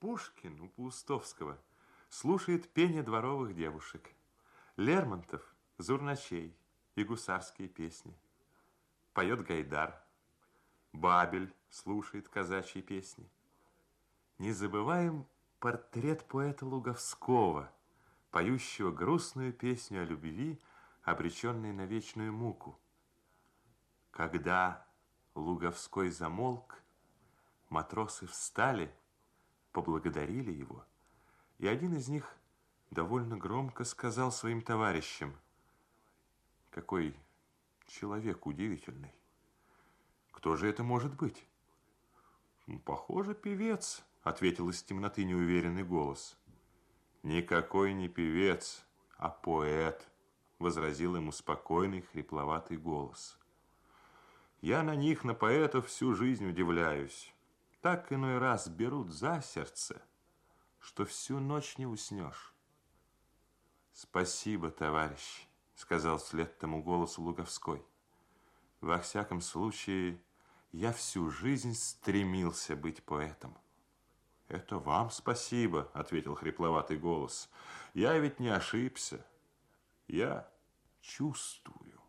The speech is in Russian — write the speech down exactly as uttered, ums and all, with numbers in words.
Пушкин у Паустовского слушает пение дворовых девушек. Лермонтов – зурначей и гусарские песни. Поет Гайдар. Бабель слушает казачьи песни. Не забываем портрет поэта Луговского, поющего грустную песню о любви, обреченной на вечную муку. Когда Луговской замолк, матросы встали, поблагодарили его, и один из них довольно громко сказал своим товарищам: «Какой человек удивительный! Кто же это может быть?» «Похоже, певец», — ответил из темноты неуверенный голос. «Никакой не певец, а поэт», — возразил ему спокойный хрипловатый голос. «Я на них, на поэтов, всю жизнь удивляюсь. Так иной раз берут за сердце, что всю ночь не уснешь». «Спасибо, товарищ», — сказал вслед тому голосу Луговской. «Во всяком случае, я всю жизнь стремился быть поэтом». «Это вам спасибо», — ответил хрипловатый голос. «Я ведь не ошибся. Я чувствую».